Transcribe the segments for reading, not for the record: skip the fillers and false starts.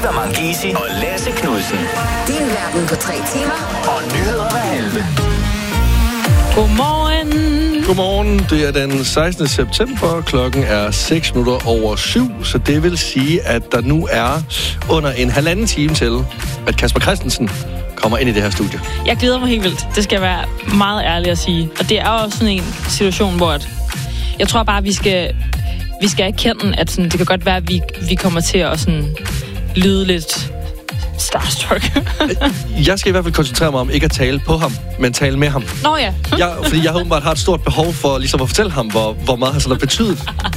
Eva Mangisi og Lasse Knudsen. Din verden på 3 timer. Og nyheder hver halve. Godmorgen. Godmorgen. Det er den 16. september. Klokken er 7:06, så det vil sige, at der nu er under en halvanden time til, at Kasper Christensen kommer ind i det her studie. Jeg glæder mig helt vildt. Det skal jeg være meget ærlig at sige. Og det er også sådan en situation, hvor jeg tror bare, vi skal erkende, at sådan, det kan godt være, at vi kommer til at sådan, lyde lidt starstruck. Jeg skal i hvert fald koncentrere mig om ikke at tale på ham, men tale med ham. Nå ja. Fordi jeg åbenbart har et stort behov for ligesom at fortælle ham, hvor meget han sådan har betydet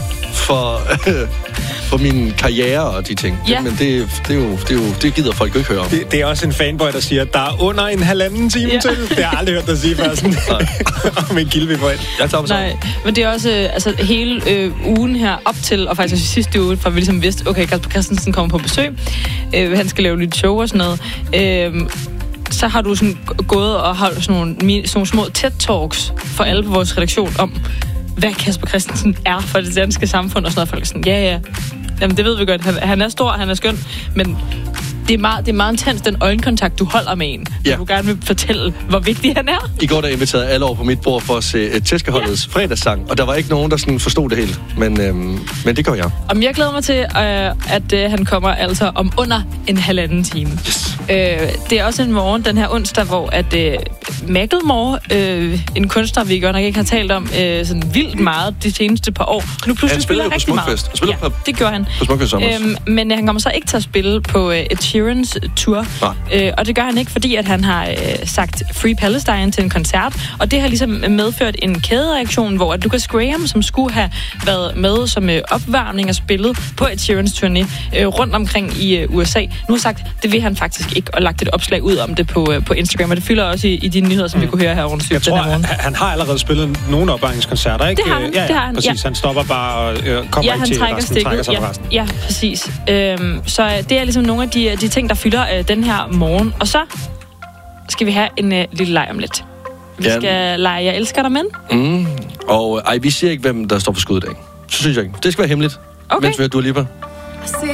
for min karriere og de ting. Ja. Men det gider folk jo ikke høre om. Det er også en fanboy, der siger, at der er under en halvanden time til. Det har jeg aldrig hørt dig sige før. Sådan. Om en Gilby på en. Jeg tager Nej, men det er også hele ugen her op til, og faktisk sidste uge, for vi ligesom vidste, okay, Kasper Christensen kommer på besøg. Han skal lave lidt show og sådan noget. Så har du sådan gået og holdt sådan nogle små TED-talks for alle på vores redaktion om, hvad Kasper Christensen er for det danske samfund og sådan noget. Folk er sådan, ja. Jamen, det ved vi godt. Han er stor, han er skøn, men det er meget intens, den øjenkontakt, du holder med en. Ja. Du gerne vil fortælle, hvor vigtig han er. I går der inviterede alle over på mit bord for at se Tæskeholdets fredagssang, og der var ikke nogen, der sådan forstod det helt. Men det gør jeg. Og jeg glæder mig til, at han kommer altså om under en halvanden time. Yes. Det er også en morgen, den her onsdag, hvor at Macklemore, en kunstner, vi godt nok ikke har talt om sådan vildt meget de seneste par år, nu pludselig spiller rigtig meget. Han spiller ja, det gjorde han. På Smukfest sommer. Men han kommer så ikke til at spille på Ed Sheerans tour. Og det gør han ikke, fordi at han har sagt Free Palestine til en koncert. Og det har ligesom medført en kædereaktion, hvor at Lucas Graham, som skulle have været med som opvarmning og spillet på Ed Sheerans turné rundt omkring i USA, nu har sagt, det vil han faktisk ikke, og lagt et opslag ud om det på Instagram. Og det fylder også i de nyheder, som vi kunne høre her rundt. Jeg tror, han har allerede spillet nogle opvarmningskoncerter, ikke? Det har han. Ja, det har han. præcis. Ja. Han stopper bare og kommer ikke til resten. Trækker sig på resten. Ja, præcis. Så det er ligesom nogle af de ting, der fylder den her morgen. Og så skal vi have en lille leg om lidt. Vi skal lege Jeg elsker dig, men. Og vi siger ikke, hvem der står for skud i dag. Så synes jeg ikke. Det skal være hemmeligt. Okay. Mens vi har Dua Lipa.